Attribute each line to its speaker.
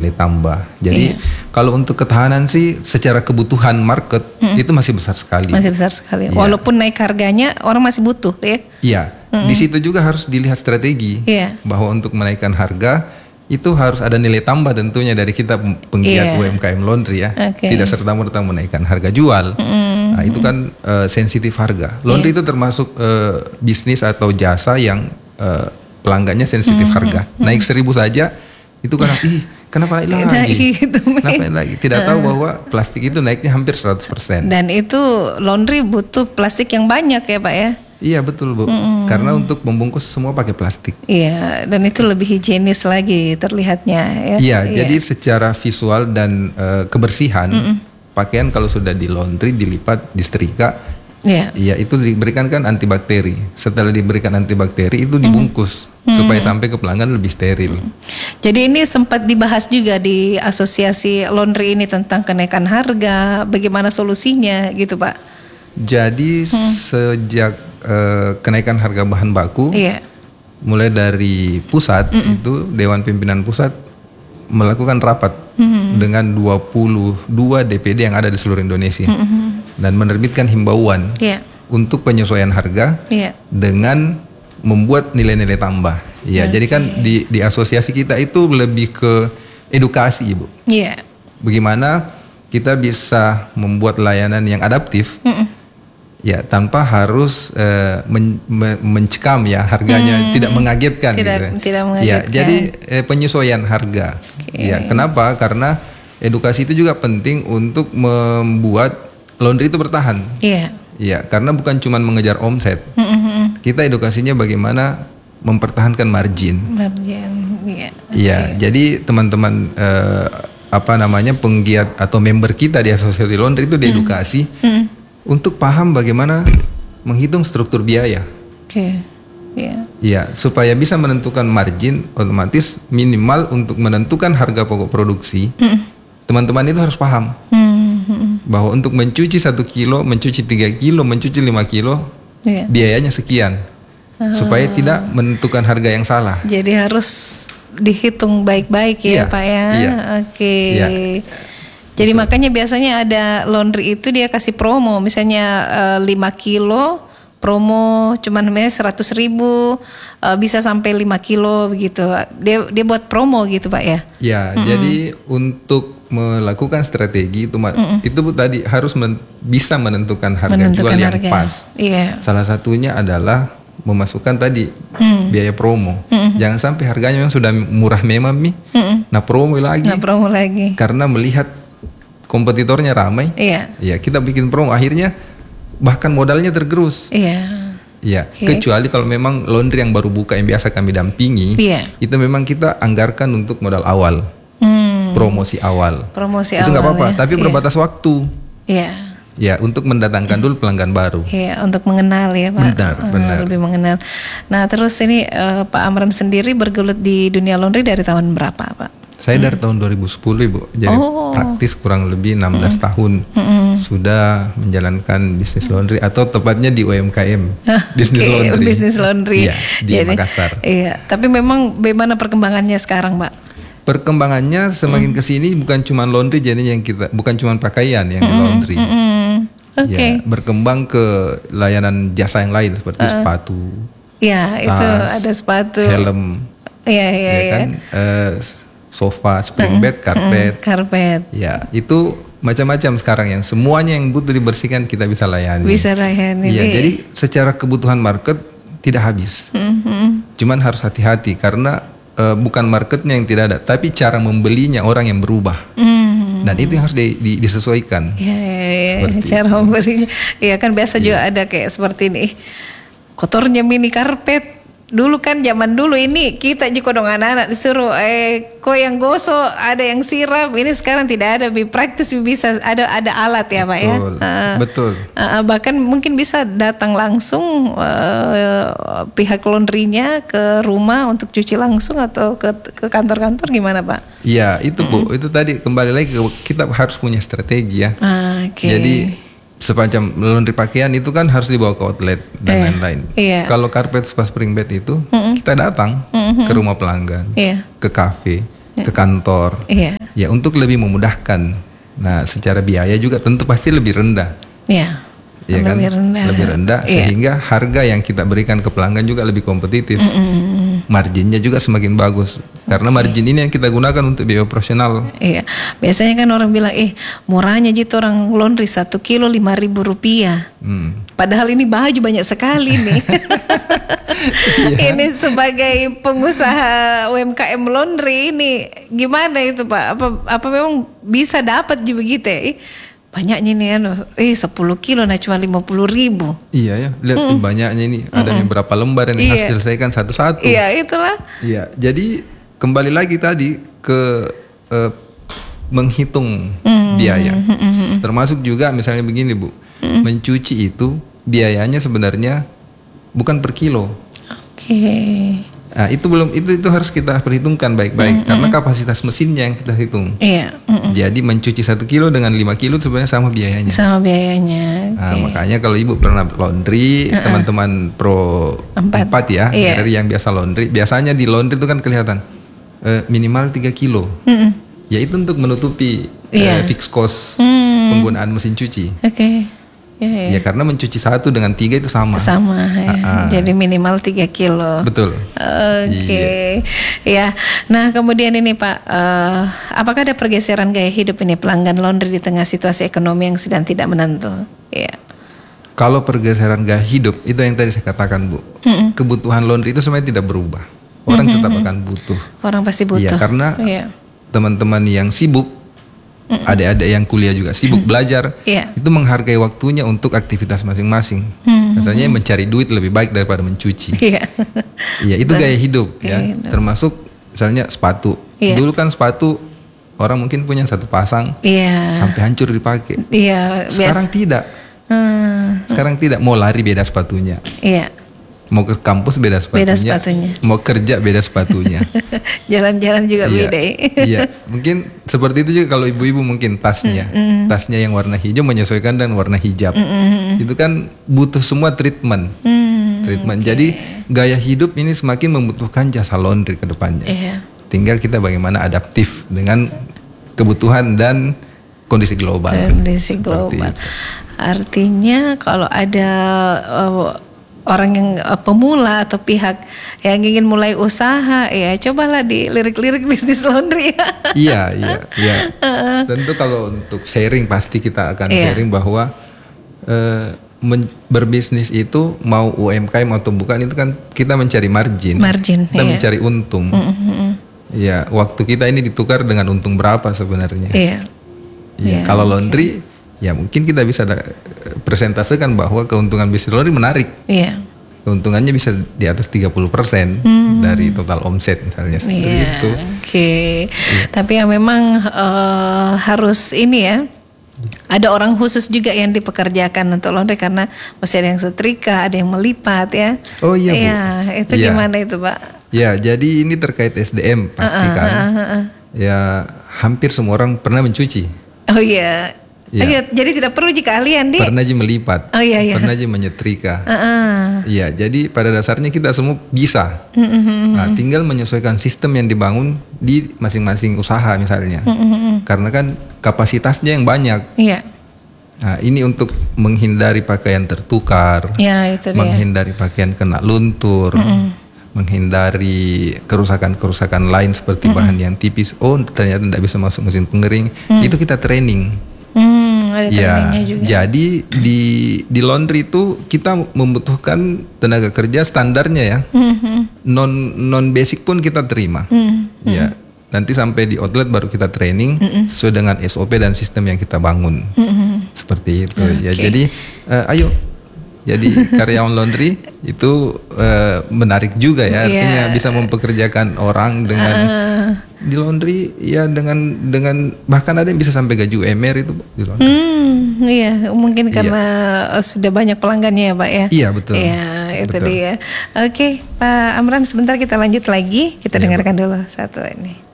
Speaker 1: nilai tambah. Jadi kalau untuk ketahanan sih secara kebutuhan market itu masih besar sekali.
Speaker 2: Masih besar sekali. Walaupun naik harganya orang masih butuh ya.
Speaker 1: Iya. Di situ juga harus dilihat strategi bahwa untuk menaikkan harga itu harus ada nilai tambah tentunya dari kita penggiat UMKM laundry ya. Tidak serta-merta menaikkan harga jual. Nah, itu kan sensitif harga. Laundry itu termasuk bisnis atau jasa yang pelanggannya sensitif harga. Naik 1.000 saja itu kan kenapa naik lagi? Kenapa naik lagi? Tidak tahu bahwa plastik itu naiknya hampir 100%.
Speaker 2: Dan itu laundry butuh plastik yang banyak ya Pak ya?
Speaker 1: Iya betul Bu, karena untuk membungkus semua pakai plastik.
Speaker 2: Iya, dan itu lebih higienis lagi terlihatnya ya.
Speaker 1: Iya, jadi secara visual dan kebersihan pakaian kalau sudah di laundry, dilipat, disetrika, iya itu diberikan kan antibakteri. Setelah diberikan antibakteri itu dibungkus supaya sampai ke pelanggan lebih steril.
Speaker 2: Jadi ini sempat dibahas juga di asosiasi laundry ini tentang kenaikan harga, bagaimana solusinya gitu Pak?
Speaker 1: Jadi sejak kenaikan harga bahan baku, mulai dari pusat itu Dewan Pimpinan Pusat melakukan rapat dengan 22 DPD yang ada di seluruh Indonesia dan menerbitkan himbauan untuk penyesuaian harga dengan membuat nilai-nilai tambah. Ya, jadi kan di asosiasi kita itu lebih ke edukasi, Ibu. Bagaimana kita bisa membuat layanan yang adaptif. Ya, tanpa harus mencekam ya harganya, tidak mengagetkan
Speaker 2: tidak mengagetkan.
Speaker 1: Ya, jadi penyesuaian harga. Ya, kenapa? Karena edukasi itu juga penting untuk membuat laundry itu bertahan. Ya, karena bukan cuma mengejar omset. Kita edukasinya bagaimana mempertahankan margin. Jadi teman-teman penggiat atau member kita di asosiasi laundry itu diedukasi untuk paham bagaimana menghitung struktur biaya. Ya, supaya bisa menentukan margin, otomatis minimal untuk menentukan harga pokok produksi. Teman-teman itu harus paham bahwa untuk mencuci 1 kilo, mencuci 3 kilo, mencuci 5 kilo, biayanya sekian, supaya tidak menentukan harga yang salah.
Speaker 2: Jadi harus dihitung baik-baik ya Pak ya. Jadi makanya biasanya ada laundry itu dia kasih promo, misalnya 5 kilo promo cuman 100.000, bisa sampai 5 kilo begitu. Dia buat promo gitu Pak ya. Ya,
Speaker 1: jadi untuk melakukan strategi itu Bu tadi harus bisa menentukan harga jual yang pas. Salah satunya adalah memasukkan tadi biaya promo. Jangan sampai harganya yang sudah murah memang promo lagi. Karena melihat kompetitornya ramai, ya kita bikin promo, akhirnya bahkan modalnya tergerus. Kecuali kalau memang laundry yang baru buka yang biasa kami dampingi, itu memang kita anggarkan untuk modal awal, promosi awal. Itu nggak apa-apa, tapi berbatas waktu. Ya, untuk mendatangkan dulu pelanggan baru.
Speaker 2: Untuk mengenal ya Pak. Benar. Lebih mengenal. Nah, terus ini Pak Amran sendiri bergelut di dunia laundry dari tahun berapa Pak?
Speaker 1: Saya dari tahun 2010 Ibu, jadi praktis kurang lebih 16 tahun sudah menjalankan bisnis laundry atau tepatnya di UMKM bisnis laundry di Makassar.
Speaker 2: Tapi memang bagaimana perkembangannya sekarang Pak?
Speaker 1: Perkembangannya semakin kesini bukan cuma laundry, jadi bukan cuma pakaian yang di laundry. Berkembang ke layanan jasa yang lain seperti sepatu,
Speaker 2: itu ada sepatu,
Speaker 1: helm, sofa, spring bed, karpet. Ya, itu macam-macam sekarang yang semuanya yang butuh dibersihkan kita bisa layani. Ya, jadi secara kebutuhan market tidak habis. Cuman harus hati-hati karena bukan marketnya yang tidak ada, tapi cara membelinya orang yang berubah. Dan itu yang harus disesuaikan.
Speaker 2: Cara membelinya. Iya kan biasa juga ada kayak seperti ini. Kotornya mini karpet. Dulu kan zaman dulu ini kita juga dong anak-anak disuruh kok yang gosok ada yang siram, ini sekarang tidak ada, lebih praktis, bisa ada alat ya Pak ya.
Speaker 1: Betul.
Speaker 2: Bahkan mungkin bisa datang langsung pihak laundrynya ke rumah untuk cuci langsung atau ke kantor-kantor, gimana Pak?
Speaker 1: Iya itu Bu, itu tadi kembali lagi kita harus punya strategi ya. Jadi semacam laundry pakaian itu kan harus dibawa ke outlet dan lain-lain. Kalau karpet spring bed itu kita datang ke rumah pelanggan, ke kafe, ke kantor. Ya, untuk lebih memudahkan. Nah, secara biaya juga tentu pasti lebih rendah.
Speaker 2: Iya.
Speaker 1: Ya kan? Lebih rendah sehingga harga yang kita berikan ke pelanggan juga lebih kompetitif. Marginnya juga semakin bagus. Karena margin ini yang kita gunakan untuk biaya operasional.
Speaker 2: Iya. Biasanya kan orang bilang, murahnya gitu orang laundry 1 kilo 5.000 rupiah. Padahal ini baju banyak sekali nih. Ini sebagai pengusaha UMKM laundry ini gimana itu Pak? Apa memang bisa dapat juga begitu ya? Banyaknya nih 10 kilo nah cuma 50.000.
Speaker 1: Iya ya, lihat banyaknya ini. Ada berapa lembar yang harus diselesaikan satu-satu.
Speaker 2: Iya, itulah.
Speaker 1: Iya, jadi kembali lagi tadi ke menghitung biaya. Termasuk juga misalnya begini Bu, mencuci itu biayanya sebenarnya bukan per kilo.
Speaker 2: Oke.
Speaker 1: Nah, itu harus kita perhitungkan baik-baik karena kapasitas mesinnya yang kita hitung.
Speaker 2: Iya.
Speaker 1: Jadi mencuci 1 kilo dengan 5 kilo sebenarnya sama biayanya.
Speaker 2: Sama biayanya.
Speaker 1: Nah, makanya kalau Ibu pernah laundry, teman-teman pro 4 ya, dari yang biasa laundry, biasanya di laundry itu kan kelihatan minimal 3 kilo. Ya itu untuk menutupi fixed cost penggunaan mesin cuci.
Speaker 2: Oke.
Speaker 1: Ya karena mencuci 1 dengan 3 itu sama.
Speaker 2: Sama ya. Jadi minimal 3 kilo.
Speaker 1: Betul.
Speaker 2: Oke. Ya. Nah kemudian ini Pak, apakah ada pergeseran gaya hidup ini pelanggan laundry di tengah situasi ekonomi yang sedang tidak menentu? Ya.
Speaker 1: Kalau pergeseran gaya hidup itu yang tadi saya katakan Bu, kebutuhan laundry itu sebenarnya tidak berubah. Orang tetap akan butuh.
Speaker 2: Orang pasti butuh.
Speaker 1: Ya karena teman-teman yang sibuk, adik-adik yang kuliah juga sibuk belajar, itu menghargai waktunya untuk aktivitas masing-masing. Misalnya mencari duit lebih baik daripada mencuci. Iya, itu gaya hidup ya. Termasuk misalnya sepatu. Dulu kan sepatu orang mungkin punya 1 pasang sampai hancur dipakai. Sekarang tidak. Sekarang tidak, mau lari beda sepatunya. Mau ke kampus beda sepatunya. Mau kerja beda sepatunya.
Speaker 2: Jalan-jalan juga beda.
Speaker 1: Iya, mungkin seperti itu juga kalau ibu-ibu mungkin tasnya. Tasnya yang warna hijau menyesuaikan dengan warna hijab. Itu kan butuh semua treatment. Jadi gaya hidup ini semakin membutuhkan jasa laundry ke depannya. Tinggal kita bagaimana adaptif dengan kebutuhan dan kondisi global.
Speaker 2: Artinya kalau ada orang yang pemula atau pihak yang ingin mulai usaha, ya cobalah dilirik-lirik bisnis laundry.
Speaker 1: Iya. Tentu kalau untuk sharing pasti kita akan sharing bahwa berbisnis itu mau UMKM atau bukan itu kan kita mencari margin kita mencari untung. Ya, waktu kita ini ditukar dengan untung berapa sebenarnya? Kalau laundry ya mungkin kita bisa presentasikan bahwa keuntungan bisnis laundry menarik. Keuntungannya bisa di atas 30% dari total omset misalnya seperti itu.
Speaker 2: Tapi ya memang harus ini ya. Ada orang khusus juga yang dipekerjakan untuk laundry karena masih ada yang setrika, ada yang melipat ya.
Speaker 1: Oh iya Bu.
Speaker 2: Itu gimana itu Pak?
Speaker 1: Ya, jadi ini terkait SDM pastikan. Ya, hampir semua orang pernah mencuci.
Speaker 2: Oh iya. Jadi tidak perlu jika kalian
Speaker 1: pernah aja melipat, pernah aja menyetrika. Iya, jadi pada dasarnya kita semua bisa. Nah, tinggal menyesuaikan sistem yang dibangun di masing-masing usaha misalnya. Karena kan kapasitasnya yang banyak. Nah, ini untuk menghindari pakaian tertukar, menghindari pakaian kena luntur, menghindari kerusakan-kerusakan lain seperti bahan yang tipis. Oh, ternyata tidak bisa masuk mesin pengering. Itu kita training. Juga. Jadi di laundry itu kita membutuhkan tenaga kerja standarnya ya. Non basic pun kita terima. Ya, nanti sampai di outlet baru kita training sesuai dengan SOP dan sistem yang kita bangun. Seperti itu. Ya, jadi ayo. Jadi karyawan laundry itu menarik juga ya, artinya bisa mempekerjakan orang dengan di laundry ya dengan bahkan ada yang bisa sampai gaji UMR itu di laundry.
Speaker 2: Mungkin karena sudah banyak pelanggannya ya Pak ya.
Speaker 1: Iya betul.
Speaker 2: Iya itu dia. Oke Pak Amran, sebentar kita lanjut lagi, kita dengarkan dulu satu ini.